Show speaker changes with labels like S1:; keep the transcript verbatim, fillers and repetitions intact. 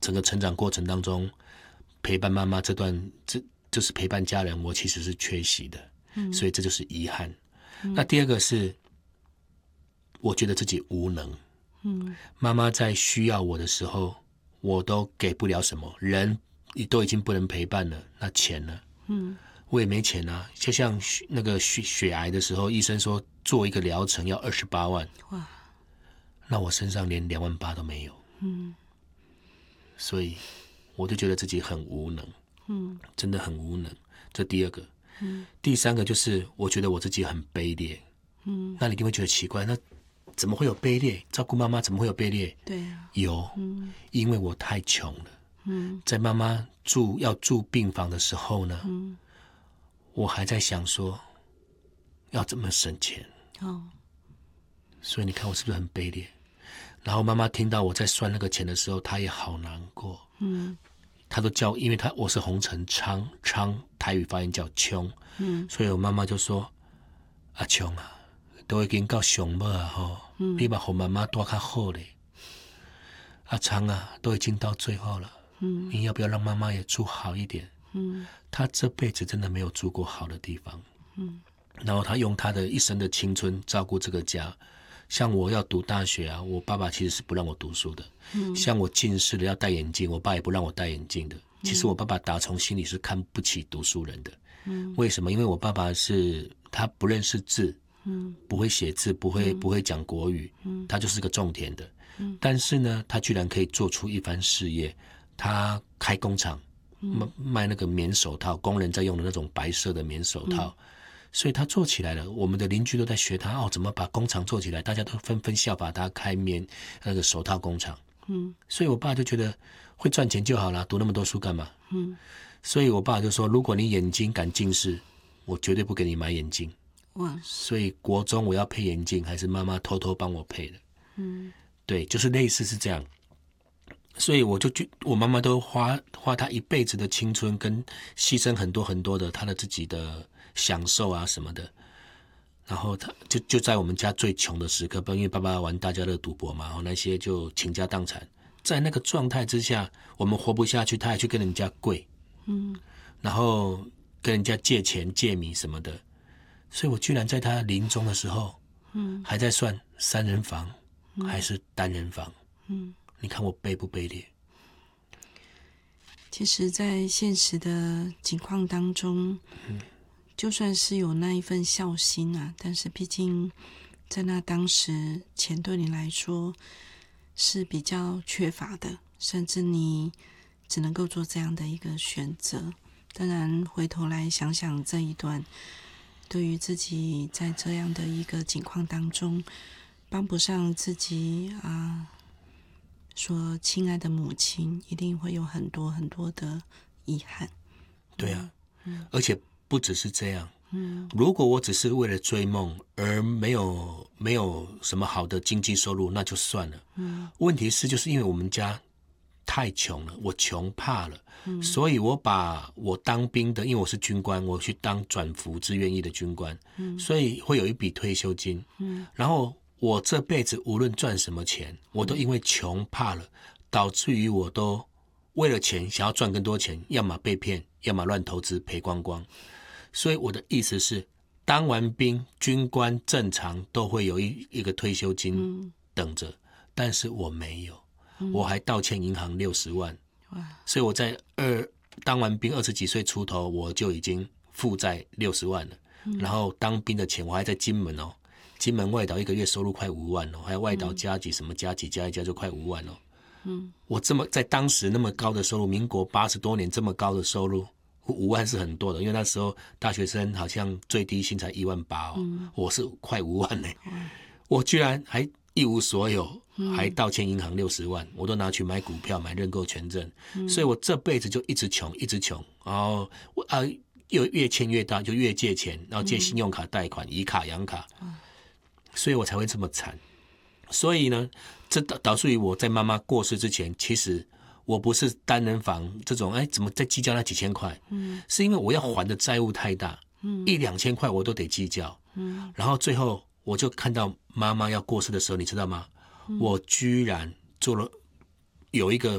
S1: 整个成长过程当中，陪伴妈妈这段，这就是陪伴家人，我其实是缺席的，嗯，所以这就是遗憾。嗯、那第二个是，我觉得自己无能，嗯，妈妈在需要我的时候，我都给不了什么，人都已经不能陪伴了，那钱呢？嗯，我也没钱啊。就像那个血血癌的时候，医生说做一个疗程要二十八万，哇，那我身上连两万八都没有，嗯，所以我就觉得自己很无能，嗯，真的很无能。这第二个，嗯，第三个就是我觉得我自己很卑劣，嗯，那你一定会觉得奇怪，那怎么会有卑劣？照顾妈妈怎么会有卑劣？
S2: 对啊，
S1: 有，嗯，因为我太穷了，嗯，在妈妈住要住病房的时候呢，嗯，我还在想说要怎么省钱，哦，所以你看我是不是很卑劣？然后妈妈听到我在算那个钱的时候，她也好难过。嗯，她都叫，因为她我是洪承昌，昌台语发音叫穷，嗯，所以我妈妈就说：“阿穷啊，都已经到上尾啊吼，嗯、你嘛和妈妈多较好嘞。阿昌啊，都已经到最后了，嗯，你要不要让妈妈也住好一点？嗯，她这辈子真的没有住过好的地方，嗯，然后她用她的一生的青春照顾这个家。”像我要读大学啊，我爸爸其实是不让我读书的。嗯，像我近视了要戴眼镜，我爸也不让我戴眼镜的。其实我爸爸打从心里是看不起读书人的。嗯，为什么？因为我爸爸是他不认识字，嗯，不会写字，不会、嗯、不会讲国语，嗯，他就是个种田的。嗯，但是呢，他居然可以做出一番事业。他开工厂，卖卖那个棉手套，工人在用的那种白色的棉手套。嗯，所以他做起来了，我们的邻居都在学他哦，怎么把工厂做起来？大家都纷纷效法他开棉那个手套工厂。嗯，所以我爸就觉得会赚钱就好了，读那么多书干嘛？嗯，所以我爸就说，如果你眼睛敢近视，我绝对不给你买眼镜。哇！所以国中我要配眼镜，还是妈妈偷偷帮我配的。嗯，对，就是类似是这样。所以我就觉，我妈妈都花花她一辈子的青春，跟牺牲很多很多的她的自己的享受啊什么的，然后他就就在我们家最穷的时刻，因为爸爸玩大家乐赌博嘛，然后那些就倾家荡产，在那个状态之下，我们活不下去，他还去跟人家跪，嗯，然后跟人家借钱借米什么的，所以我居然在他临终的时候，嗯，还在算三人房、嗯、还是单人房，嗯，你看我卑不卑劣？
S2: 其实在现实的情况当中，嗯，就算是有那一份孝心啊，但是毕竟在那当时钱对你来说是比较缺乏的，甚至你只能够做这样的一个选择。当然回头来想想这一段，对于自己在这样的一个情况当中帮不上自己啊，说亲爱的母亲，一定会有很多很多的遗憾。
S1: 对啊，嗯，而且不只是这样，嗯，如果我只是为了追梦而没有没有什么好的经济收入，那就算了。嗯，问题是就是因为我们家太穷了，我穷怕了，嗯，所以我把我当兵的，因为我是军官，我去当转服志愿役的军官，嗯，所以会有一笔退休金，嗯，然后我这辈子无论赚什么钱，我都因为穷怕了，导致于我都为了钱想要赚更多钱，要么被骗，要么乱投资赔光光。所以我的意思是，当完兵，军官正常都会有一一个退休金等着，嗯，但是我没有，嗯，我还倒欠银行六十万，所以我在二当完兵二十几岁出头，我就已经负债六十万了，嗯，然后当兵的钱我还在金门哦。金门外岛一个月收入快五万哦，还有外岛加几什么加几加一加就快五万哦。嗯，我这么在当时那么高的收入，民国八十多年这么高的收入，五万是很多的，因为那时候大学生好像最低薪才一万八哦，嗯，我是快五万呢，嗯，我居然还一无所有，还倒欠银行六十万，我都拿去买股票买认购权证，嗯，所以我这辈子就一直穷一直穷，然后我啊又越欠越大，就越借钱，然后借信用卡贷款，以卡养卡。嗯，所以我才会这么惨。所以呢，这导致于我在妈妈过世之前，其实我不是单人房这种，哎，怎么在计较那几千块？嗯，是因为我要还的债务太大，嗯，一两千块我都得计较。嗯，然后最后我就看到妈妈要过世的时候，你知道吗？嗯，我居然做了有一个